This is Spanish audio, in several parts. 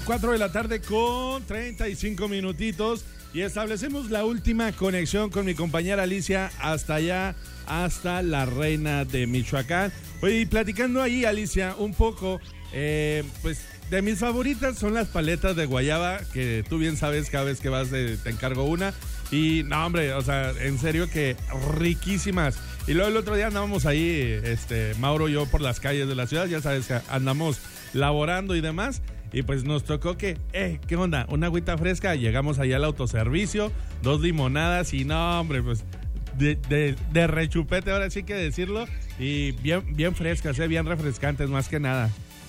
4 de la tarde con 35 minutitos y establecemos la última conexión con mi compañera Alicia hasta allá, hasta la Reina de Michoacán. Oye, y platicando ahí, Alicia, un poco, pues de mis favoritas son las paletas de guayaba, que tú bien sabes, cada vez que vas te encargo una. Y no, hombre, o sea, en serio que riquísimas. Y luego el otro día andábamos ahí, Mauro y yo por las calles de la ciudad, ya sabes que andamos laborando y demás. Y pues nos tocó que, ¿qué onda? Una agüita fresca, llegamos allá al autoservicio, 2 limonadas y no, hombre, pues de rechupete, ahora sí que decirlo. Y bien frescas, bien refrescantes más que nada.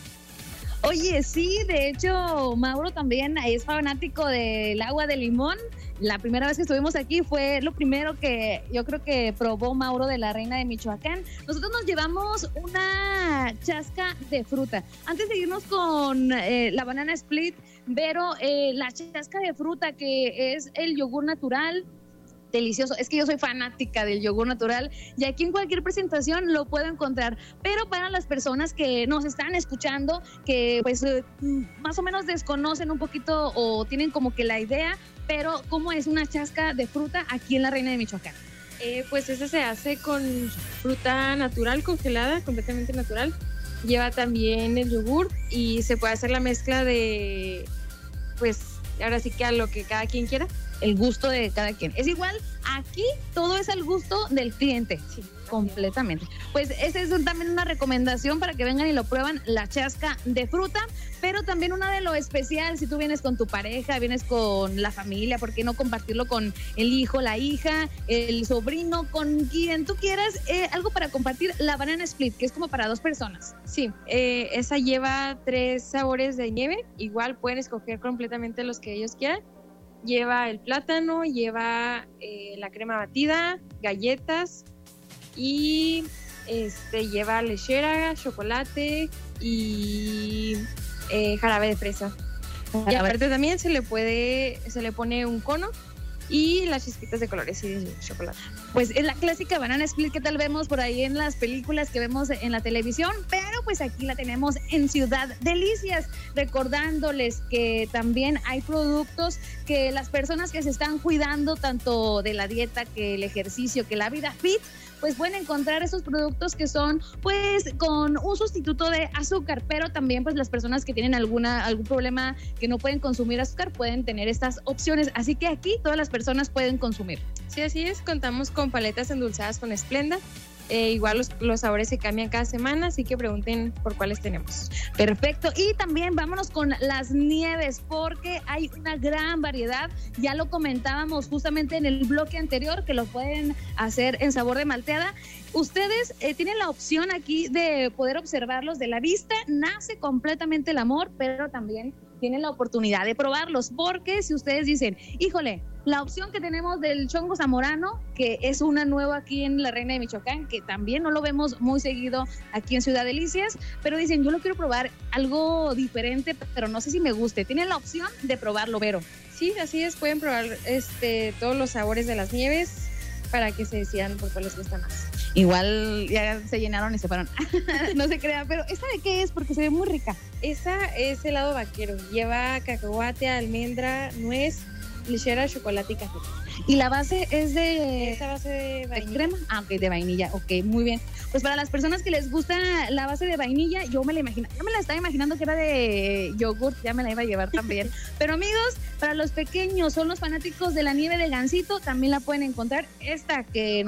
Oye, sí, de hecho, Mauro también es fanático del agua de limón. La primera vez que estuvimos aquí fue lo primero que yo creo que probó Mauro de la Reina de Michoacán. Nosotros nos llevamos una chasca de fruta. Antes de irnos con la banana split, Vero, la chasca de fruta que es el yogur natural, delicioso. Es que yo soy fanática del yogur natural y aquí en cualquier presentación lo puedo encontrar. Pero para las personas que nos están escuchando, que pues más o menos desconocen un poquito o tienen como que la idea, pero ¿cómo es una chasca de fruta aquí en la Reina de Michoacán? Pues esa se hace con fruta natural, congelada, completamente natural. Lleva también el yogur y se puede hacer la mezcla de, pues ahora sí que a lo que cada quien quiera. El gusto de cada quien. Es igual, aquí todo es al gusto del cliente. Sí, completamente. Pues esa es también una recomendación para que vengan y lo prueban, la chasca de fruta, pero también una de lo especial, si tú vienes con tu pareja, vienes con la familia, ¿por qué no compartirlo con el hijo, la hija, el sobrino, con quien tú quieras? Algo para compartir, la banana split, que es como para 2 personas. Sí, esa lleva 3 sabores de nieve, igual pueden escoger completamente los que ellos quieran. Lleva el plátano, lleva la crema batida, galletas y lleva lechera, chocolate y jarabe de fresa. Y aparte también se le pone un cono y las chispitas de colores y de chocolate. Pues es la clásica banana split que tal vemos por ahí en las películas que vemos en la televisión, pero pues aquí la tenemos en Ciudad Delicias, recordándoles que también hay productos que las personas que se están cuidando tanto de la dieta, que el ejercicio, que la vida fit, pues pueden encontrar esos productos que son pues con un sustituto de azúcar, pero también pues las personas que tienen algún problema que no pueden consumir azúcar pueden tener estas opciones, así que aquí todas las personas pueden consumir. Sí, así es, contamos con paletas endulzadas con Splenda. Igual los sabores se cambian cada semana, así que pregunten por cuáles tenemos. Perfecto, y también vámonos con las nieves, porque hay una gran variedad. Ya lo comentábamos justamente en el bloque anterior, que lo pueden hacer en sabor de malteada. Ustedes tienen la opción aquí de poder observarlos de la vista. Nace completamente el amor, pero también tienen la oportunidad de probarlos, porque si ustedes dicen, híjole, la opción que tenemos del chongo zamorano, que es una nueva aquí en la Reina de Michoacán, que también no lo vemos muy seguido aquí en Ciudad Delicias, pero dicen, yo lo quiero probar algo diferente, pero no sé si me guste. Tienen la opción de probarlo, Vero. Sí, así es, pueden probar todos los sabores de las nieves para que se decidan por cuál les gusta más. Igual ya se llenaron y se fueron. No se crea, pero ¿esta de qué es? Porque se ve muy rica. Esa es helado vaquero. Lleva cacahuate, almendra, nuez, lechera, chocolate y café. ¿Y la base es de...? Esa base de vainilla. ¿De crema? Ah, ok, de vainilla. Ok, muy bien. Pues para las personas que les gusta la base de vainilla, yo me la estaba imaginando que era de yogurt, ya me la iba a llevar también. Pero amigos, para los pequeños, son los fanáticos de la nieve de Gansito, también la pueden encontrar. Esta que